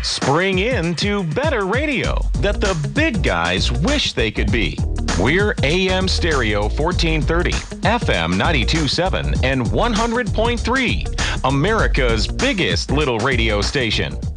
Spring into better radio that the big guys wish they could be. We're AM Stereo 1430, FM 92.7, and 100.3, America's biggest little radio station.